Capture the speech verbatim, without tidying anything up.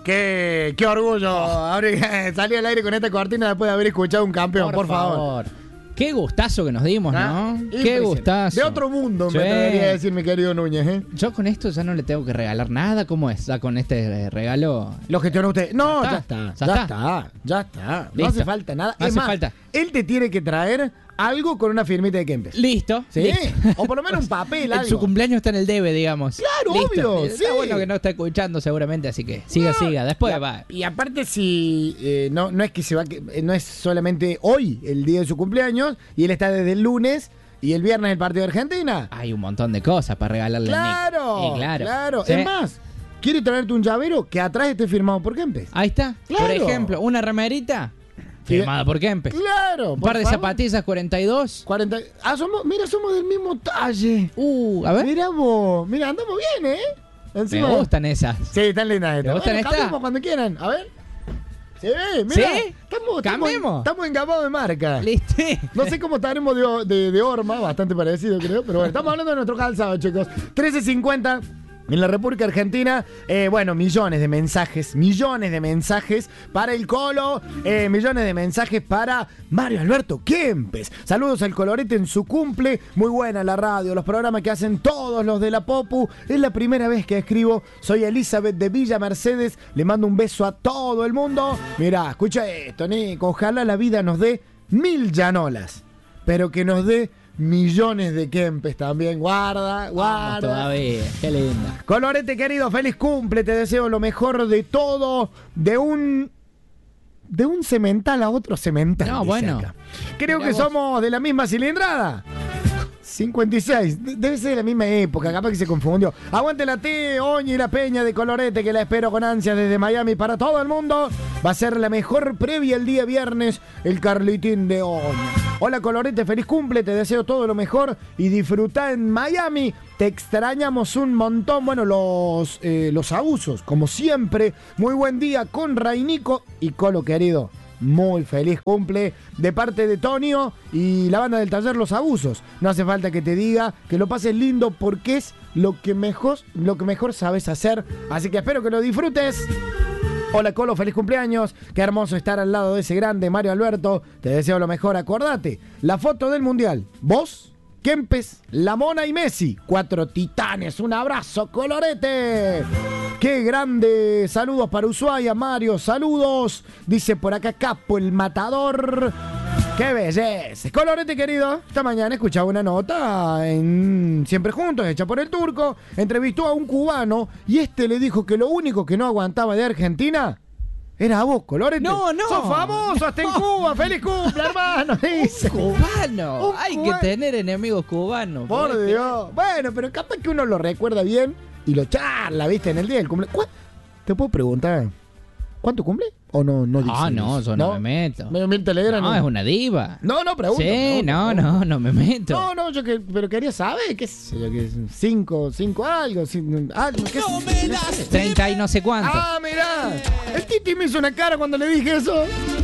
Qué, qué orgullo abrir- salir al aire con esta cortina después de haber escuchado un campeón, por, favor. Qué gustazo que nos dimos, Ah, ¿no? Qué impresionante. gustazo. De otro mundo, Sí. me atrevería a decir mi querido Núñez, ¿eh? Yo con esto ya no le tengo que regalar nada. ¿Cómo es? Ya con este eh, regalo. Lo gestionó usted. No, Ya ya está, está, ya ya está. está, ya está. No Listo. hace falta nada. No es hace más, falta. él te tiene que traer algo con una firmita de Kempes. Listo. ¿Sí? listo. O por lo menos un papel, En algo. su cumpleaños está en el debe, digamos. Claro, Listo. obvio, Está sí. bueno que no está escuchando seguramente, así que siga, No, siga. Después y a- va. Y aparte si eh, no, no es que se va, que- eh, no es solamente hoy el día de su cumpleaños y él está desde el lunes y el viernes el partido de Argentina. Hay un montón de cosas para regalarle a Claro, Nick. Y claro. claro. Sí. Es más, quiere traerte un llavero que atrás esté firmado por Kempes. Ahí está. Por Claro. ejemplo, una remerita firmada por Kempes. Claro. Un por par de favor. zapatillas cuarenta y dos. cuarenta. Ah, somos, mira, somos del mismo talle. Uh, a ver. Mira vos, mira, andamos bien, ¿eh? Me Encima- gustan esas. Sí, están lindas estas. ¿Te gustan Bueno, estas? cambiemos cuando quieran. A ver. Sí, mira. ¿Sí? Estamos, estamos, Cambiemos. estamos engabados de marca. Listo. No sé cómo estaremos de, de, de horma, bastante parecido creo, pero bueno, estamos hablando de nuestro calzado, chicos. trece cincuenta en la República Argentina, eh, bueno, millones de mensajes, millones de mensajes para el Colo, eh, millones de mensajes para Mario Alberto Kempes. Saludos al Colorete en su cumple, muy buena la radio, los programas que hacen todos los de la Popu. Es la primera vez que escribo, soy Elizabeth de Villa Mercedes, le mando un beso a todo el mundo. Mirá, escucha esto, Nico, ojalá la vida nos dé mil llanolas, pero que nos dé millones de Kempes también. Guarda, Vamos guarda. todavía. Qué linda. Colorete querido, feliz cumple, te deseo lo mejor de todo, de un de un cemental a otro cemental. No, dice bueno. acá. Creo Mirá que vos. somos de la misma cilindrada. cincuenta y seis, De- debe ser de la misma época, capaz que se confundió. Aguante la T, Oñi y la Peña de Colorete, que la espero con ansias desde Miami para todo el mundo. Va a ser la mejor previa el día viernes, el Carlitín de Oñi. Hola Colorete, feliz cumple, te deseo todo lo mejor y disfruta en Miami. Te extrañamos un montón. Bueno, los, eh, los abusos, como siempre. Muy buen día con Rainico y Colo querido. Muy feliz cumple de parte de Tonio y la banda del taller Los Abusos. No hace falta que te diga que lo pases lindo porque es lo que mejor, lo que mejor sabes hacer. Así que espero que lo disfrutes. Hola Colo, feliz cumpleaños. Qué hermoso estar al lado de ese grande Mario Alberto. Te deseo lo mejor. Acordate, la foto del mundial. Vos, Kempes, La Mona y Messi. Cuatro titanes. Un abrazo, Colorete. Qué grande. Saludos para Ushuaia, Mario. Saludos. Dice por acá Capo, el matador. ¡Qué belleza! Colorete querido, esta mañana escuchaba una nota en Siempre Juntos, hecha por el Turco. Entrevistó a un cubano y este le dijo que lo único que no aguantaba de Argentina era a vos, Colorete. No, no. ¡Sos famoso hasta en Cuba! ¡Feliz cumple, hermano! Dice. Cubano. Un Hay cubano. que tener enemigos cubanos. Por Porque- Dios. Bueno, pero capaz que uno lo recuerda bien y lo charla, ¿viste? En el día del cumple. ¿Cuá- ¿Te puedo preguntar cuánto cumple? ¿O no, no dice Ah, no, eso? yo no, me meto. ¿Me me Telegram? No, es una diva. No, no, pregunto. Sí, pregunto, no, pregunto. no, no me meto. No, no, yo que, pero quería saber, qué sé yo, que es cinco, cinco algo, cin- algo, qué sé- Treinta y no sé cuánto. Ah, mirá, el Titi me hizo una cara cuando le dije eso.